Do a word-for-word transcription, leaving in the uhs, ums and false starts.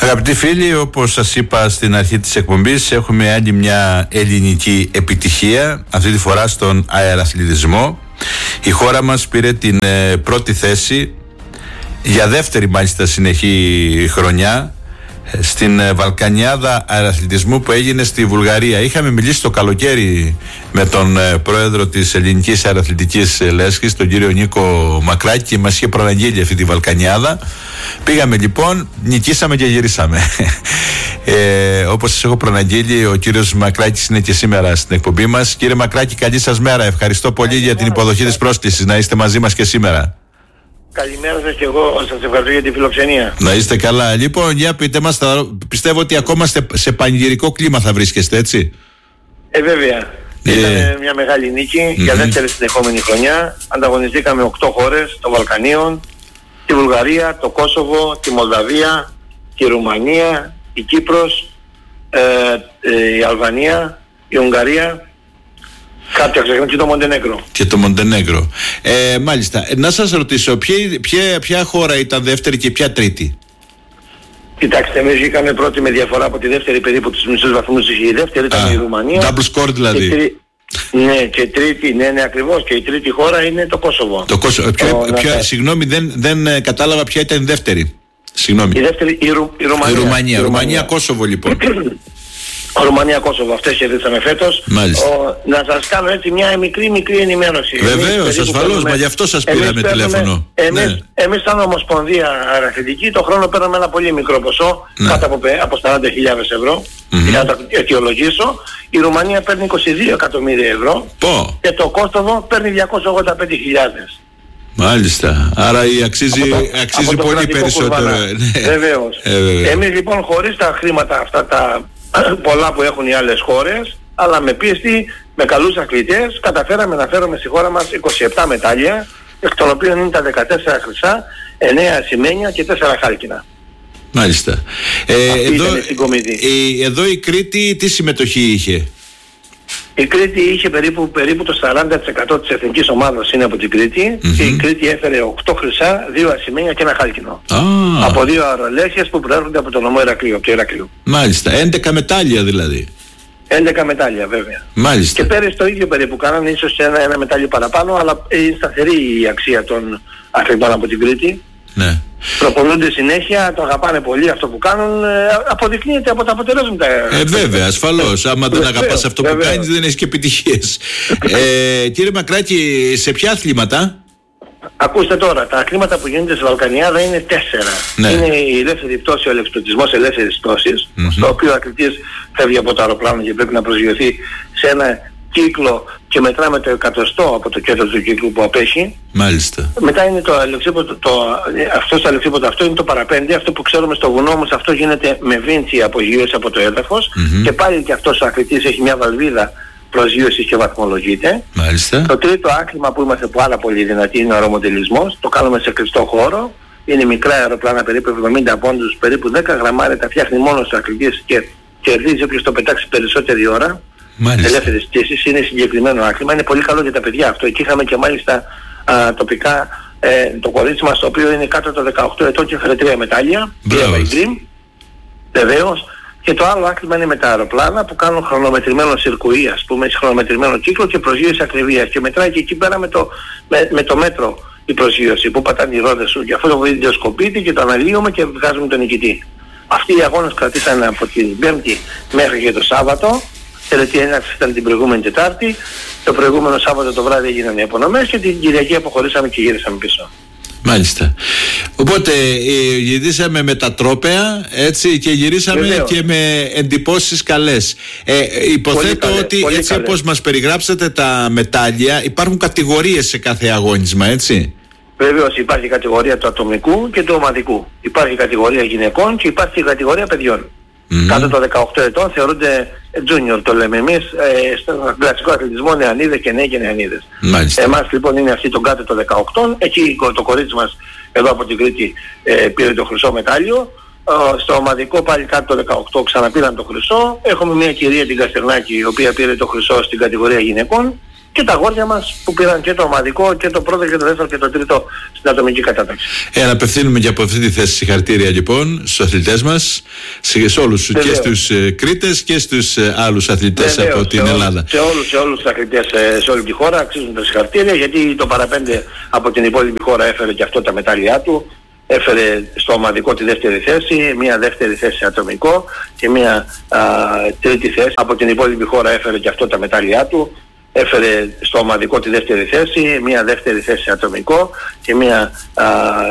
Αγαπητοί φίλοι, όπως σας είπα στην αρχή της εκπομπής, έχουμε άλλη μια ελληνική επιτυχία, αυτή τη φορά στον αεραθλητισμό. Η χώρα μας πήρε την ε, πρώτη θέση, για δεύτερη μάλιστα συνεχή χρονιά, στην Βαλκανιάδα αεραθλητισμού που έγινε στη Βουλγαρία. Είχαμε μιλήσει το καλοκαίρι με τον ε, πρόεδρο της Ελληνικής Αεραθλητικής Λέσχης, τον κύριο Νίκο Μακράκη, και μας είχε προαναγγείλει αυτή τη Βαλκανιάδα. Πήγαμε λοιπόν, νικήσαμε και γυρίσαμε. Ε, όπως σας έχω προαναγγείλει, ο κύριος Μακράκης είναι και σήμερα στην εκπομπή μας. Κύριε Μακράκη, καλή σας μέρα. Ευχαριστώ πολύ καλημέρα για την υποδοχή της πρόσκλησης να είστε μαζί μας και σήμερα. Καλημέρα σας και εγώ, σας ευχαριστώ για την φιλοξενία. Να είστε καλά. Λοιπόν, για πείτε μας, θα, πιστεύω ότι ακόμα σε, σε πανηγυρικό κλίμα θα βρίσκεστε, έτσι. Ε, βέβαια. Ε, Ήταν μια μεγάλη νίκη mm-hmm. για δεύτερη συνεχόμενη χρονιά. Ανταγωνιστήκαμε οκτώ χώρες των Βαλκανίων, τη Βουλγαρία, το Κόσοβο, τη Μολδαβία, τη Ρουμανία, η Κύπρος, ε, ε, η Αλβανία, η Ουγγαρία. Κάποια ξεχνάμε και το Μοντενέγκρο. Και το Μοντενέγκρο. Ε, μάλιστα. Να σας ρωτήσω, ποια, ποια, ποια χώρα ήταν δεύτερη και ποια τρίτη? Κοιτάξτε, εμείς βγήκαμε πρώτη με διαφορά από τη δεύτερη, περίπου τους μισούς βαθμούς. Η δεύτερη ήταν Α, η Ρουμανία. Double score δηλαδή. Και τρί... Ναι, και τρίτη, ναι, ναι, ακριβώς. Και η τρίτη χώρα είναι το Κόσοβο. Το Κόσοβο. Ποια, το, ποια, ναι. Συγγνώμη, δεν, δεν κατάλαβα ποια ήταν η δεύτερη. Συγγνώμη. Η δεύτερη, η, Ru, η Ρουμανία. Η Ρουμανία, Ρουμανία, Κόσοβο λοιπόν. Ρουμανία, Κόσοβο, αυτές κερδίσαμε φέτος. Να σας κάνω έτσι μια μικρή μικρή ενημέρωση. Βεβαίως, ασφαλώς, μα γι' αυτό σας πήραμε τηλέφωνο. Εμείς, ναι. εμείς σαν Ομοσπονδία Αεραθλητική το χρόνο παίρνουμε ένα πολύ μικρό ποσό, ναι. κάτω από, από σαράντα χιλιάδες ευρώ, mm-hmm. για να το αιτιολογήσω. Η Ρουμανία παίρνει είκοσι δύο εκατομμύρια ευρώ Πω. και το Κόσοβο παίρνει διακόσιες ογδόντα πέντε χιλιάδες. Μάλιστα. Άρα η αξίζει, το, αξίζει πολύ περισσότερο. Βεβαίως. Ε, Εμείς λοιπόν χωρίς τα χρήματα αυτά τα πολλά που έχουν οι άλλες χώρες, αλλά με πίστη, με καλούς αθλητές, καταφέραμε να φέρουμε στη χώρα μας είκοσι επτά μετάλλια, εκ των οποίων είναι τα δεκατέσσερα χρυσά, εννέα ασημένια και τέσσερα χάλκινα. Μάλιστα. Ε, εδώ, η, εδώ η Κρήτη τι συμμετοχή είχε? Η Κρήτη είχε περίπου, περίπου το σαράντα τοις εκατό της εθνικής ομάδας είναι από την Κρήτη mm-hmm. και η Κρήτη έφερε οκτώ χρυσά, δύο ασημένια και ένα χάλκινο. Ah. Από δύο αερολέσχες που προέρχονται από το νομό Ηρακλείου, από το Ηρακλείο. Μάλιστα, έντεκα μετάλλια δηλαδή. έντεκα μετάλλια βέβαια. Μάλιστα. Και πέρυσι το ίδιο περίπου κάνανε, ίσως ένα, ένα μετάλλιο παραπάνω, αλλά είναι σταθερή η αξία των αθλητών από την Κρήτη. Ναι. Προπονούνται συνέχεια, το αγαπάνε πολύ αυτό που κάνουν, ε, αποδεικνύεται από τα αποτελέσματα. Ε, βέβαια, ασφαλώς. Άμα δεν αγαπάς αυτό που βεβαίως. κάνεις, δεν έχεις και επιτυχίες. ε, κύριε Μακράκη, σε ποια αθλήματα? Ακούστε τώρα, τα αθλήματα που γίνονται στη Βαλκανιάδα είναι τέσσερα. Ναι. Είναι η ελεύθερη πτώση, ο ελευθερωτισμός ελεύθερης πτώσης, mm-hmm. στο οποίο ο αθλητής φεύγει από το αεροπλάνο και πρέπει να προσγειωθεί σε ένα κύκλο και μετράμε το εκατοστό από το κέντρο του κύκλου που απέχει. Μάλιστα. Μετά είναι το αλεξίποτο, το, αυτό το αλεξίποτο, αυτό είναι το παραπέντε, αυτό που ξέρουμε στο βουνό, όμως αυτό γίνεται με βίντσι απογείωση από το έδαφος mm-hmm. και πάλι και αυτός ο αθλητής έχει μια βαλβίδα προσγείωσης και βαθμολογείται. Μάλιστα. Το τρίτο άθλημα που είμαστε πάρα πολύ δυνατοί είναι ο αερομοντελισμός, το κάνουμε σε κλειστό χώρο, είναι μικρά αεροπλάνα περίπου εβδομήντα πόντους, περίπου δέκα γραμμάρια, τα φτιάχνει μόνος ο αθλητής και κερδίζει όποιος το πετάξει περισσότερη ώρα. Ελεύθερες πτήσεις, είναι συγκεκριμένο άθλημα, είναι πολύ καλό για τα παιδιά αυτό. Εκεί είχαμε και μάλιστα α, τοπικά ε, το κορίτσι μας, το οποίο είναι κάτω των δεκαοκτώ ετών και έφερε τρία μετάλλια. Βεβαίως. Και το άλλο άθλημα είναι με τα αεροπλάνα που κάνουν χρονομετρημένο σιρκουί, ας πούμε, χρονομετρημένο κύκλο και προσγείωση ακριβίας. Και μετράει και εκεί πέρα με το, με, με το μέτρο η προσγείωση που πατάνε οι ρόδες σου. Και αυτό το βιντεοσκοπείται και το αναλύουμε και βγάζουμε τον νικητή. Αυτοί οι αγώνες κρατήσαν από την Πέμπτη μέχρι και το Σάββατο. Τελετή έναρξη ήταν την προηγούμενη Τετάρτη. Το προηγούμενο Σάββατο το βράδυ έγιναν οι απονομές και την Κυριακή αποχωρήσαμε και γύρισαμε πίσω. Μάλιστα. Οπότε ε, γυρίσαμε με τα τρόπαια, έτσι, και γυρίσαμε Βεβαίως. και με εντυπώσεις καλές. Ε, υποθέτω καλές, ότι έτσι καλές. Όπως μας περιγράψατε τα μετάλλια, υπάρχουν κατηγορίες σε κάθε αγώνισμα, έτσι. Βεβαίως υπάρχει κατηγορία του ατομικού και του ομαδικού. Υπάρχει κατηγορία γυναικών και υπάρχει κατηγορία παιδιών. Mm-hmm. Κάτω των δεκαοκτώ ετών θεωρούνται junior, το λέμε εμείς, ε, στον κλασικό αθλητισμό νεανίδες και νέοι και νεανίδες. Μάλιστα. Εμάς λοιπόν είναι αυτοί τον κάτω των δεκαοκτώ, εκεί το κορίτσι μας εδώ από την Κρήτη ε, πήρε το χρυσό μετάλλιο. Ε, στο ομαδικό πάλι κάτω των δεκαοκτώ ξαναπήραν το χρυσό. Έχουμε μια κυρία την Καστερνάκη η οποία πήρε το χρυσό στην κατηγορία γυναικών και τα αγόρια μας που πήραν και το ομαδικό και το πρώτο και το δεύτερο και το τρίτο στην ατομική κατάταξη. Ε, να απευθύνουμε και από αυτή τη θέση συγχαρητήρια λοιπόν στους αθλητές μας, σε όλους, και στους ε, Κρήτες και στους ε, άλλους αθλητές. Βεβαίως, από την σε Ελλάδα. Όλους, σε, όλους, σε όλους τους αθλητές ε, σε όλη τη χώρα αξίζουν τα συγχαρητήρια, γιατί το παραπέντε από την υπόλοιπη χώρα έφερε και αυτό τα μετάλλια του. Έφερε στο ομαδικό τη δεύτερη θέση, μια δεύτερη θέση ατομικό και μια α, τρίτη θέση. Από την υπόλοιπη χώρα έφερε και αυτό τα μετάλλια του. Έφερε στο ομαδικό τη δεύτερη θέση, μια δεύτερη θέση ατομικό και μια α,